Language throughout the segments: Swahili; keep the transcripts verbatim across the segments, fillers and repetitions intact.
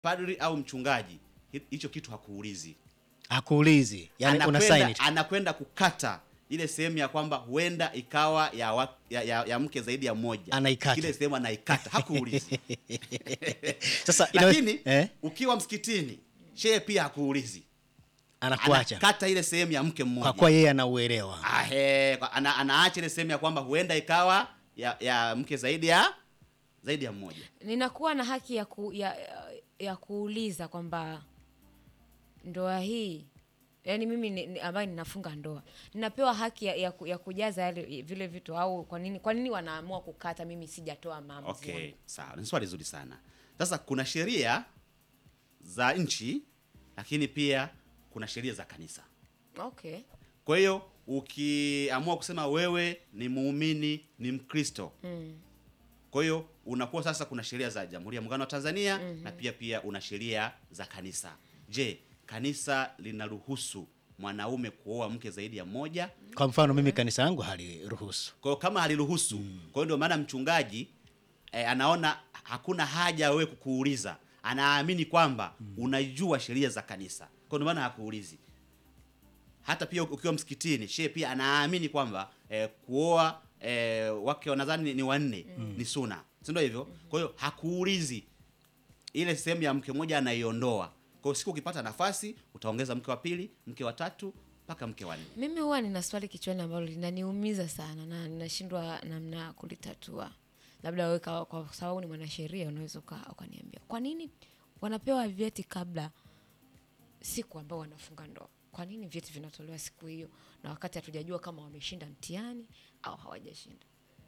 padri au mchungaji hicho kitu hakuulizi. Hakuulizi. Yaani una sign it. Anakwenda kukata ile sehemu ya kwamba huenda ikawa ya, wa, ya, ya, ya mke zaidi ya mmoja. Anaikata. Kile sehemu anaikata, hakuulizi. Sasa lakini eh? ukiwa msikitini, shehe pia hakuulizi. Anakuacha. Anakata ile sehemu ya mke mmoja. Kwa kwa yeye anauelewa. Ah he, ana, anaacha ile sehemu ya kwamba huenda ikawa ya, ya mke zaidi ya zaidi ya mmoja. Ninakuwa na haki ya ku, ya, ya kuuliza kwamba ndoa hii, yani mimi ni, ambaye ninafunga ndoa, ninapewa haki ya, ya, ya kujaza yale vile vitu, au kwa nini kwa nini wanaamua kukata mimi sijatoa maamuzi? Okay, sawa. Ni swali zuri sana. Sasa kuna sheria za nchi, lakini pia kuna sheria za kanisa. Okay. Kwa hiyo ukiamua kusema wewe ni muumini, ni Mkristo. Mm. Kwa hiyo unakuwa sasa kuna sheria za Jamhuri ya Muungano wa Tanzania, mm-hmm. na pia pia una sheria za kanisa. Je, kanisa linaruhusu mwanaume kuoa mke zaidi ya mmoja? Kwa mfano mimi kanisa langu haliruhusu. Kwa hiyo kama haliruhusu, mm. kwa hiyo ndio maana mchungaji eh, anaona hakuna haja wewe kukuuliza. Anaamini kwamba mm. unajua sheria za kanisa. Kwa hiyo ndio maana hakuulizi. Hata pia ukiwa msikitini, shehe pia anaamini kwamba eh, kuoa eh, wake wanadhani ni, ni wanne, mm. ni sunna. Si ndio hivyo? Kwa hiyo hakuulizi. Ile sehemu ya mke mmoja anaiondoa. Kwa hiyo siku ukipata nafasi utaongeza mke wa pili, mke wa tatu, mpaka mke wa nne. Mimi huwa nina swali kichwani ambalo linaniumiza sana na ninashindwa namna kulitatua. Labda wewe kwa sababu ni mwanasheria unaweza ukaniambia. Kwa nini wanapewa vyeti kabla siku ambao wanafunga ndoa? Kwa nini vyeti vinatolewa siku hiyo na wakati hatujajua kama wameshinda mtihani au hawajashinda?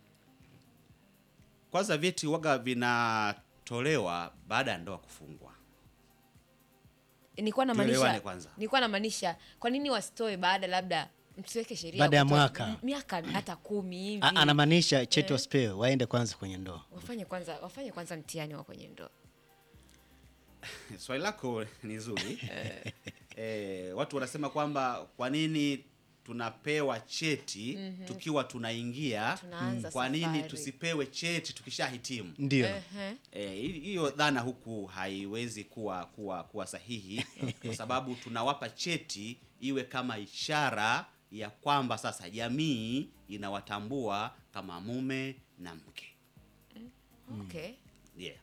Kwanza vyeti waga vinatolewa baada ya ndoa kufungwa. Nilikuwa namaanisha nilikuwa namaanisha kwa nini wasitoe baada, labda msiweke sheria baada ya mwaka miaka hata kumi hivi? Anamaanisha cheti wasipewe, waende kwanza kwenye ndoa. Wafanye kwanza wafanye kwanza mtihani wa kwenye ndoa. Swali lako ni zuri. eh, watu wanasema kwamba kwa nini tunapewa cheti mm-hmm. tukiwa tunaingia, kwa nini tusipewe cheti tukishahitimu? Ndio. Hiyo eh, dhana huku haiwezi kuwa kuwa kuwa sahihi kwa sababu tunawapa cheti iwe kama ishara ya kwamba sasa jamii inawatambua kama mume na mke. Okay. Yeah.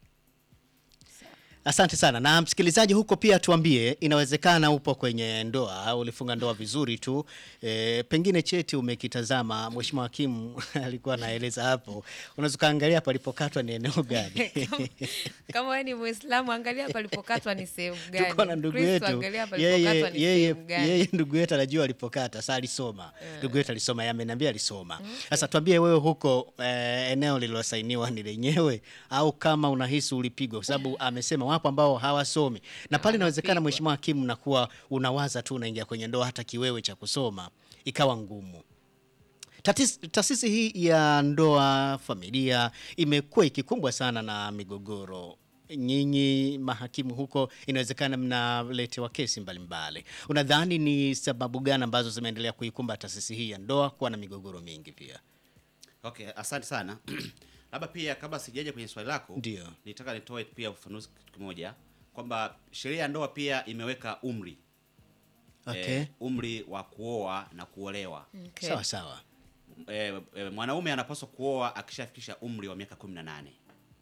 Asante sana. Na msikilizaji huko pia tuambie, inawezekana upo kwenye ndoa au ulifunga ndoa vizuri tu, e, pengine cheti umekitazama, Mheshimiwa Hakimu alikuwa anaeleza hapo, unaweza kaangalia palipokatwa ni eneo gani. kama, kama wewe ni Muislamu angalia palipokatwa ni sehemu gani. Tuko na ndugu yetu, yeye yeye yeye ndugu yetu anajua alipokata, sasa alisoma. Ndugu yetu alisoma, yeye ameniambia alisoma. Sasa okay. Tuambie wewe huko e, eneo lililosainiwa ni lenyewe au kama unahisi ulipigwa, kwa sababu amesema wapo ambao hawasomi. Na pale inawezekana Mheshimiwa Hakimu nakuwa unawaza tu unaingia kwenye ndoa, hata kiwewe cha kusoma ikawa ngumu. Taasisi hii ya ndoa familia imekuwa ikikumbwa sana na migogoro. Nyinyi mahakimu huko inawezekana mnaletewa kesi mbalimbali. Unadhani ni sababu gani ambazo zimeendelea kuikumba taasisi hii ya ndoa kuwa na migogoro mingi pia? Okay, asante sana. Labda pia kabla sijaje kwenye swali lako, ndio nitaka nitoe pia ufafanuzi kitu kimoja kwamba sheria ya ndoa pia imeweka umri. Okay. E, umri wa kuoa na kuolewa. Okay. Sawa sawa. E, e, mwanaume anapaswa kuoa akishafikisha umri wa miaka kumi na nane.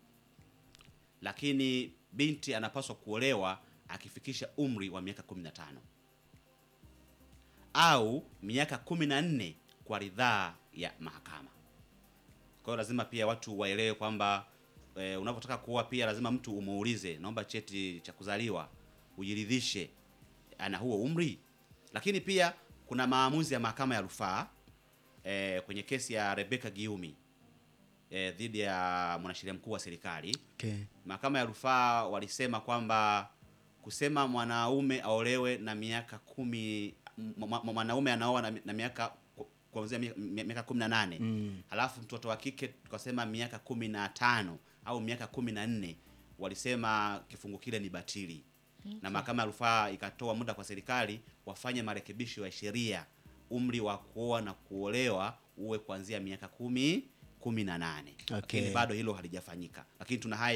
Lakini binti anapaswa kuolewa akifikisha umri wa miaka kumi na tano. Au miaka kumi na nne kwa ridhaa ya mahakama. Kwa hiyo lazima pia watu waelewe kwamba e, unapotaka kuoa pia lazima mtu umuulize, naomba cheti cha kuzaliwa, ujiridhishe ana huo umri. Lakini pia kuna maamuzi ya mahakama ya rufaa e, kwenye kesi ya Rebecca Giumi e, dhidi ya mwanasheria mkuu wa serikali. Okay. Mahakama ya rufaa walisema kwamba kusema mwanaume aolewe na miaka kumi, mwanaume anaoa na, na miaka kuanzia miaka kumi na nane, mm. halafu mtoto wa kike tukasema miaka kumi na tano au miaka kumi na nne, walisema kifungu kile ni batili. Okay. Na mahakama ya rufaa ikatoa muda kwa serikali wafanye marekebisho ya sheria, umri wa kuoa na kuolewa uwe kuanzia miaka kumi, kumi na nane. Okay. Lakini bado hilo halijafanyika. Lakini tuna haya